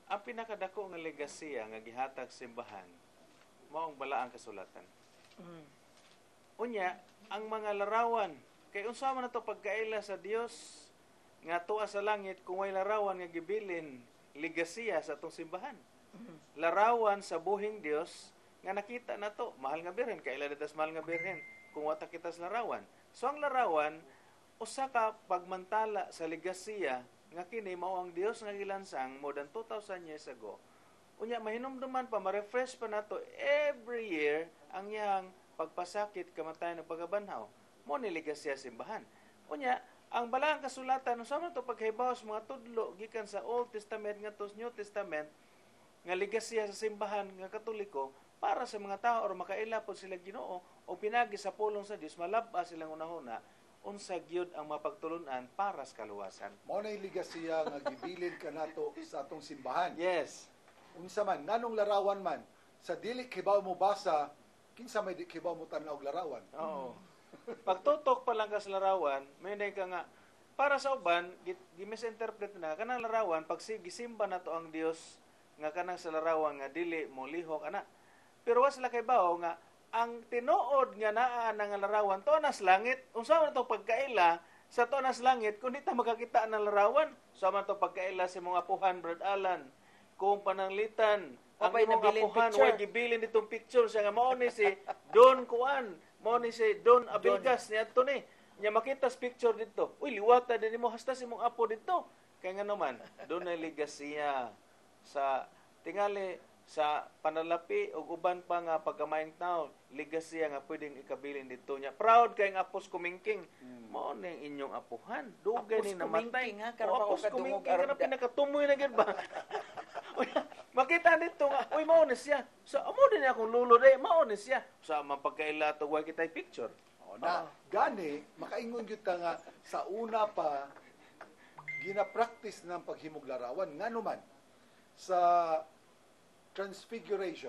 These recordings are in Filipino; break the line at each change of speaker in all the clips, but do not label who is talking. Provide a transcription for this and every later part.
ang pinakadako nga legasiya nga gihatag sa simbahan mao ang balaang kasulatan. Unya, ang mga larawan kay unsa man nato pagkaila sa Dios nga tuwa sa langit kung way larawan nga gibilin legasiya sa atong simbahan. Larawan sa buhing Dios nga nakita nato, mahal nga birhen kaila ditas mahal nga birhen kung wata kita sa larawan. So ang larawan usa ka pagmantala sa legasiya nga kini mao ang Dios nga gilansang more than 2,000 years ago. Unya mahinumduman pa ma-refresh pa nato every year ang yang pagpasakit kamatayan ng pagabanhaw. Mo ni legasiya simbahan. Unya ang balaang kasulatan unsa man to paghibaw sa mga tudlo gikan sa Old Testament ngadto sa New Testament nga legasiya sa simbahan nga Katoliko para sa mga tao or makaila pod sila Ginoo o pinagi sa pulong sa Dios malab-a silang unahuna unsa gyud ang mapagtulunan para sa kaluwasan.
Mao na legasiya nga gibilin kanato sa atong simbahan.
Yes.
Unsa man nganong larawan man sa dili kibaw mo basa kinsa may di kibaw mo tan-aw og larawan.
Oo. Pagtutok pa lang ka sa larawan, may ka nga para sa uban gi-misinterpret na kanang larawan pag gisimba nato ang Dios nga kanang sa larawan nga dili mo lihok ana. Pero was la kay bao nga ang tinuod nga naa nga larawan to nas langit. Unsa man to pagkaila sa to nas langit kun di ta makakita ng larawan. Sa man to pagkaila sa mga apuhan Brad Alan kung pananglitan ang imong apuhan way gibilin ditong picture siya nga mao ni si Don Kuan, mao ni si Don Abelgas niadto ni. Nya makita sa picture dito. Uy liwata din mo hasta si imong apo dito. Kay nga naman dunay legasiya sa tingali sa panalapi o uban pa nga pagkamayang tao, legasiya nga pwedeng ikabilin dito niya. Proud kay nga apos kumingking. Mao ning inyong apuhan. Dugay ni namatay. Apos kumingking ka na pinakatumoy na gid ba? Makita dito nga, uy mao ni siya. So amo din akong lulo day, mao ni siya. Sa man pagkaila to wa kitay picture.
Na gani makaingon gyud ta nga sa una pa gina-practice ng paghimog larawan nganuman sa Transfiguration.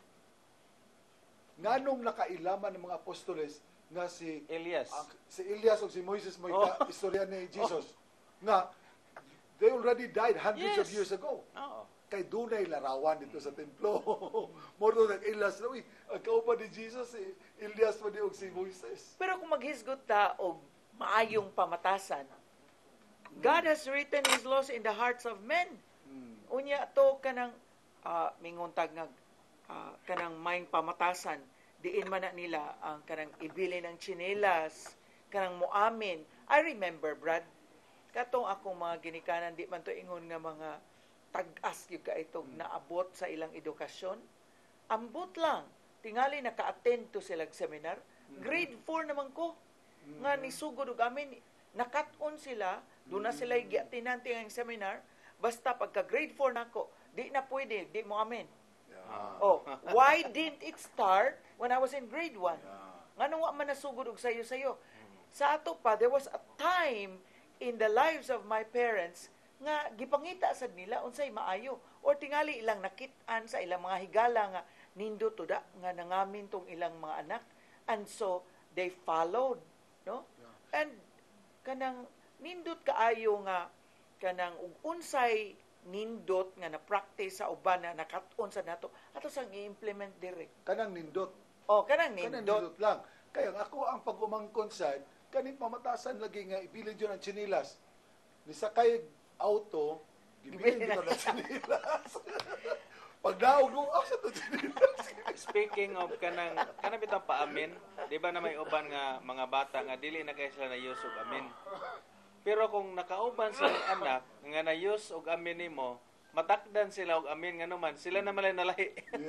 Nganong nakailaman ng mga apostoles nga si
Elias
o si Moises mo istorya ni Jesus. Nga they already died hundreds of years ago. Kay dunay larawan dito sa templo. Moro nag-Elias na, ang kauban ni Jesus si Elias pa di og si Moises.
Pero kung maghisgot ta og maayong pamatasan, God has written His laws in the hearts of men. Unya to kanang minguntag nga kanang maing pamatasan diin man na nila ang kanang ibili ng tsinelas kanang muamin. I remember Brad katong akong mga ginikanan di man to ingon nga mga tag-as gyud ka itong naabot sa ilang edukasyon ambot lang tingali naka-attend to silang seminar grade 4 naman ko nga nisugod og amin nakat-on sila doon na sila giatinan ang seminar basta pagka grade 4 nako di na pwede, di mo amin. Why didn't it start when I was in grade 1? Nga wa man nasugod og sayo-sayo. Sa ato pa, there was a time in the lives of my parents nga gipangita sad nila unsay maayo or tingali ilang nakit-an sa ilang mga higala nga nindot tuda nga nangamin tong ilang mga anak and so they followed, no? And kanang nindot kaayo nga kanang unsay nindot nga na-practice sa uban na nakat-on sa nato ato sang i-implement dire.
Kanang nindot.
Kanang
Kanang
nindot
nindot lang. Kaya ako ang pag-umangkon sad kaning pamatasan lagi nga ibilin yun ang chinilas. Ni sakay auto, gibilin yun ang chinilas. Pag naog mo, sa to chinilas.
Speaking of kanang bitang paamin, di ba na may uban nga mga bata nga dili na kay sila na yusog amin. Pero kung nakauban sa anak nga na-use og amin nimo, matakdan sila og amin nga naman, sila na malay nalahi.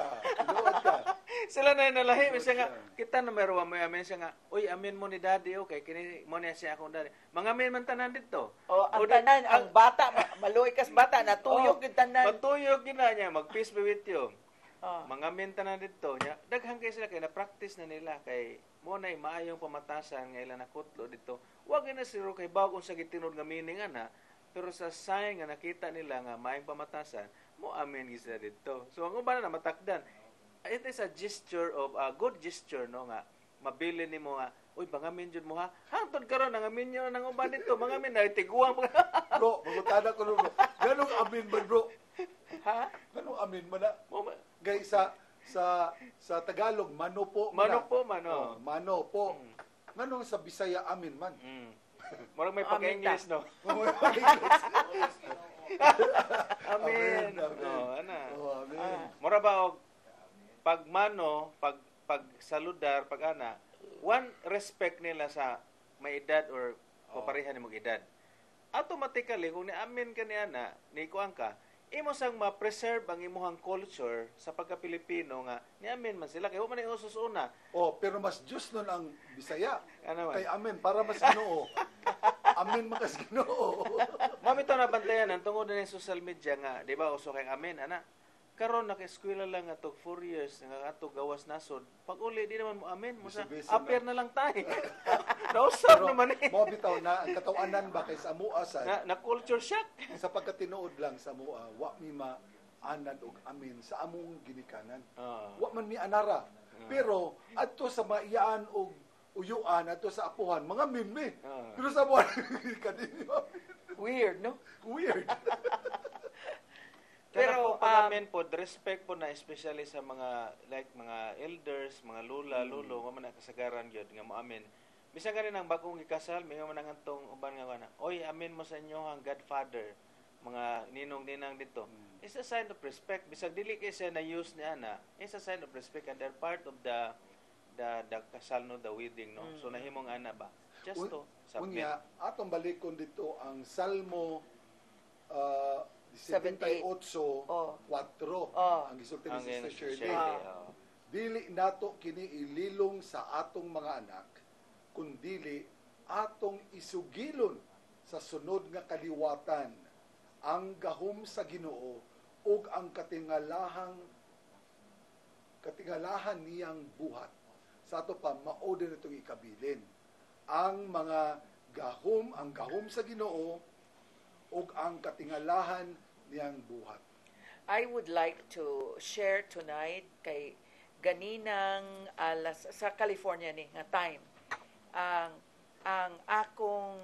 Sila na nalahi, siya nga kita numero 1 mo amin siya nga, uy amin mo ni daddy okay, kini mo niya siya akong daddy. Mga amin man tanan dito.
Ang tanan, ang bata, maluoy kas bata, natuyog yung tanan.
Matuyog gina niya, mag-peace be with you. Mga amin tanan dito niya, daghang kay sila kay na-practice na nila kay mo na maayong pamatasan nga ilang nakutlo dito. Wag na siro kay bago sa gitinod nga meaning ana, pero sa sign nga nakita nila nga maayong pamatasan, mo amin gisa dito. So ang uban na matakdan. It is a gesture of a good gesture no nga mabili nimo nga uy bangamin jud mo ha. Hangtod karon nangamin nyo nang uban dito, mangamin na tiguang.
Bro, magutada ko bro. Ganong amin ba bro?
Ha?
amin man na.
Mo ma-
Gay sa Tagalog, mano po man
Mano
na.
po man, oh.
Mano po. Nganong sa Bisaya amin man.
Mm. Murag may
Amin
pagka-English, no? Amen.
Amen.
Oh, ana.
Oh, amen.
Mura ba og pag mano, pag saludar, pag ana, one respect nila sa may edad or papareha ni mong edad. Automatically kung ni-amin ka ni ana, ni kuan ka, imo sang ma-preserve ang imuhang culture sa pagka-Pilipino nga ni-amin man sila kay wa man ang usos una.
Oh, pero mas Diyos nun ang Bisaya.
Ano man?
Kay amen, para mas Ginoo. Amen makas Ginoo.
Mami to na bantayan ang tungod na social media nga, di ba, uso kay amin, ana. Karon naka-eskwela lang nga 4 years nga ato gawas nasod. Pag uli di naman mo amin, mo sa
Bisibisi
appear
na.
na lang tayo. Nausap
Pero
naman eh.
mo bitaw na ang katawanan ba kay sa mua sa
Na culture shock.
sa pagkatinuod lang sa mua, wa mi maanan og amin sa among ginikanan. Wa man mi anara. Pero adto sa maiyaan og uyuan adto sa apuhan, mga mimi. Pero sa buwan kadili
Weird, no?
weird.
Pero pag amin po, respect po na especially sa mga like mga elders, mga lula, lulo, mo man kasagaran gyud nga mo amin. Bisan ganin ang bagong ikasal, may man ang antong uban nga kana. Oy, amin mo sa inyo ang Godfather, mga ninong-ninang dito. It's a sign of respect. Bisag dili kay siya na use ni ana, it's a sign of respect and they're part of the kasal no, the wedding no. So nahimong ana ba? Just to submit.
Unya, atong balikon dito ang Salmo 78,
78.
4, ang gisulti ni Sister Shirley. Dili nato kini ililong sa atong mga anak, kundili atong isugilon sa sunod nga kaliwatan ang gahom sa Ginoo ug ang katingalahan niyang buhat. Sa ato pa mao din itong ikabilin. Ang gahom sa Ginoo ug ang katingalahan niyang buhat.
I would like to share tonight kay ganinang alas sa California ni nga time ang akong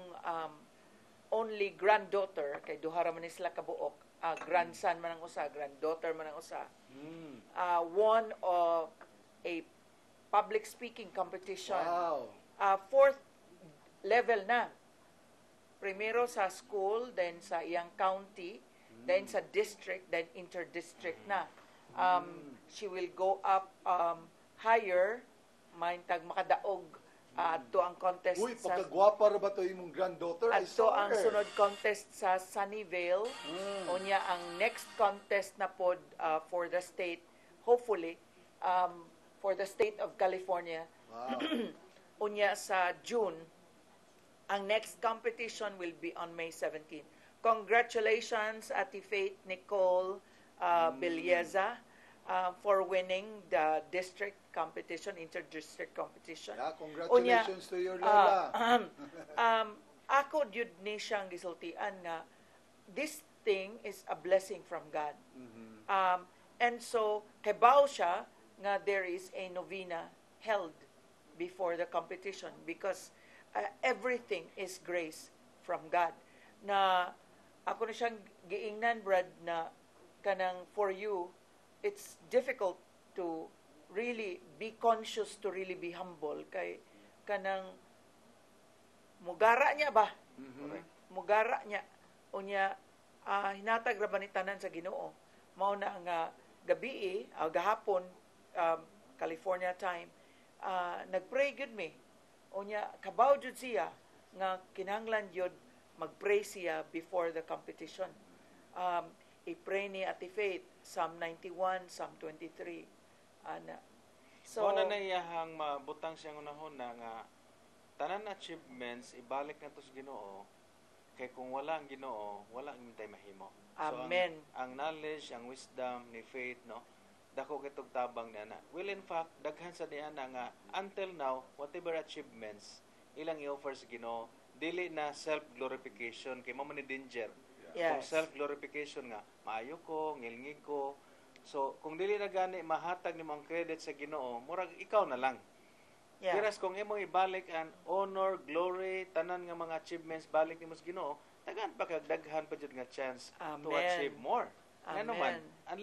only granddaughter kay duha ra man ni sila kabuok, grandson man ang usa, granddaughter man ang usa, won of a public speaking competition.
Wow.
Fourth level na. Primero sa school, then sa iyang county, then sa district, then inter-district na. She will go up higher, maintag makadaog to ang contest.
Uy, pagkagwapa ra ba to imong granddaughter? I
Adto
saw
ang
her.
sunod contest sa Sunnyvale. Unya ang next contest na pod for the state, hopefully, for the state of California.
Wow.
Unya sa June. Ang next competition will be on May 17. Congratulations, Ate Faith Nicole Bilyeza, for winning the district competition, inter-district competition.
Yeah, congratulations to your Lola.
Ako jud ni siyang gisultian nga this thing is a blessing from God. And so kabaw siya nga there is a novena held before the competition because everything is grace from God. Na ako na siyang giingnan, Brad, na kanang for you, it's difficult to really be conscious, to really be humble. Kay kanang mugara niya ba? Mugara niya. Unya, hinatag ra ba ni tanan sa Ginoo. Mao na nga gabi, gahapon, California time, nagpray gud me. Unya, kabaw jud siya nga kinahanglan jud mag-pray siya before the competition. I-pray ni Ate Faith, Psalm 91, Psalm 23. So,
na iyahang mabutang siyang unahuna nga tanan achievements ibalik na to sa Ginoo kay kung wala ang Ginoo wala ang tay mahimo.
Amen.
So ang knowledge, ang wisdom ni Faith no dako kitog tabang ni ana. Well, in fact, daghan sa niya nga until now whatever achievements ilang i-offer sa Ginoo dili na self-glorification kay mo man ni danger.
Yes.
Kung self-glorification nga maayo ko, ngilngig ko. So kung dili na gani mahatag nimo ang credit sa Ginoo, murag ikaw na lang.
yeah.
Pero kung imo ibalik ang honor, glory, tanan nga mga achievements balik nimo sa Ginoo, daghan pa kag daghan pa jud nga chance to
Amen.
achieve more. Ano man?
Amen.